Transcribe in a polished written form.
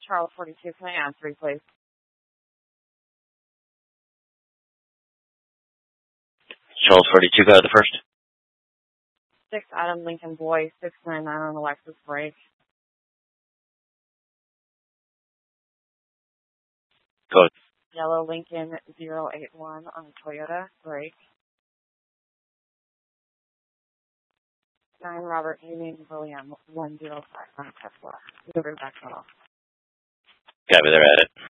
Charles 42, can I add 3, please? Charles 42, go to the first. 6 Adam Lincoln Boy, 699 on the Lexus brake. Code. Yellow Lincoln 081 on the Toyota brake. 9 Robert Union William 105 on Tesla. Delivery back off. Copy, they're at it.